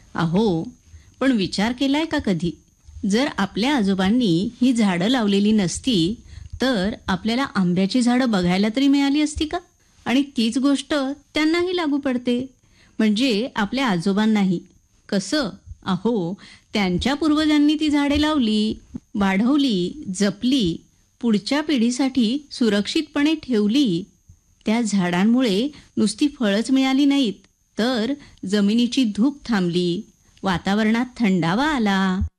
अहो, पण विचार केलाय का कधी? जर आपल्या आजोबांनी ही झाडं लावलेली नसती, तर आपल्याला आंब्याची झाडं बघायला तरी मिळाली असती का? आणि तीच गोष्ट त्यांनाही लागू पडते. म्हणजे आपल्या आजोबांनाही. कसं? अहो, त्यांच्या पूर्वजांनी ती झाडे लावली, वाढवली, जपली, पुढच्या पिढीसाठी सुरक्षितपणे ठेवली. त्या झाडांमुळे नुसती फळंच मिळाली नाहीत, तर जमिनीची धूप थांबली, वातावरणात थंडावा आला.